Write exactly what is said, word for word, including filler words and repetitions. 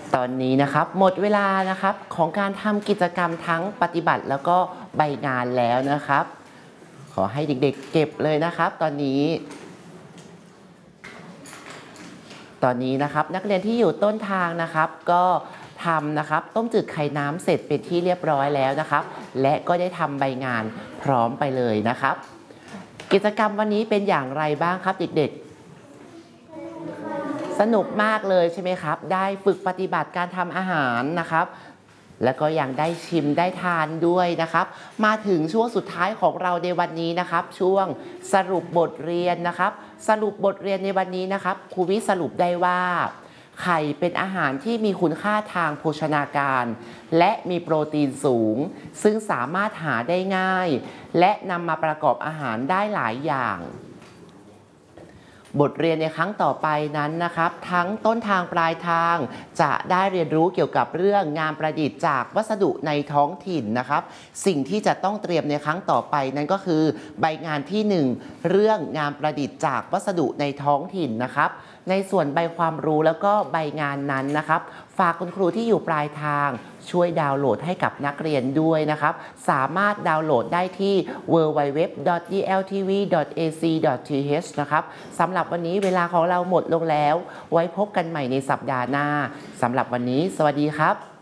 ตอนนี้นะครับหมดเวลานะครับของการทำกิจกรรมทั้งปฏิบัติแล้วก็ใบงานแล้วนะครับขอให้เด็กๆเก็บเลยนะครับตอนนี้ตอนนี้นะครับนักเรียนที่อยู่ต้นทางนะครับก็ทำนะครับต้มจืดไข่น้ำเสร็จเป็นที่เรียบร้อยแล้วนะครับและก็ได้ทำใบงานพร้อมไปเลยนะครับกิจกรรมวันนี้เป็นอย่างไรบ้างครับเด็กๆสนุกมากเลยใช่ไหมครับได้ฝึกปฏิบัติการทำอาหารนะครับแล้วก็ยังได้ชิมได้ทานด้วยนะครับมาถึงช่วงสุดท้ายของเราในวันนี้นะครับช่วงสรุปบทเรียนนะครับสรุปบทเรียนในวันนี้นะครับครูวิสรุปได้ว่าไข่เป็นอาหารที่มีคุณค่าทางโภชนาการและมีโปรตีนสูงซึ่งสามารถหาได้ง่ายและนำมาประกอบอาหารได้หลายอย่างบทเรียนในครั้งต่อไปนั้นนะครับทั้งต้นทางปลายทางจะได้เรียนรู้เกี่ยวกับเรื่องงานประดิษฐ์จากวัสดุในท้องถิ่นนะครับสิ่งที่จะต้องเตรียมในครั้งต่อไปนั้นก็คือใบงานที่หนึ่งเรื่องงานประดิษฐ์จากวัสดุในท้องถิ่นนะครับในส่วนใบความรู้แล้วก็ใบงานนั้นนะครับฝากคุณครูที่อยู่ปลายทางช่วยดาวน์โหลดให้กับนักเรียนด้วยนะครับสามารถดาวน์โหลดได้ที่ ดับเบิลยู ดับเบิลยู ดับเบิลยู ดอท ดี แอล ที วี ดอท เอ ซี ดอท ที เอช นะครับสำหรับวันนี้เวลาของเราหมดลงแล้วไว้พบกันใหม่ในสัปดาห์หน้าสำหรับวันนี้สวัสดีครับ